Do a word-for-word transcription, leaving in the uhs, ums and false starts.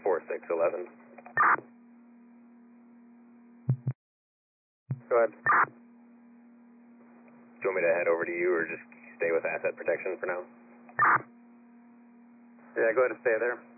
four six eleven. Go ahead. Do you want me to head over to you or just stay with asset protection for now? Yeah, go ahead and stay there.